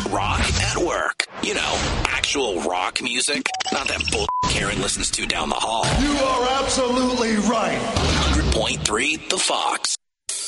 rock at work. You know, actual rock music, not that bull Karen listens to down the hall. You are absolutely right. 100.3 The Fox.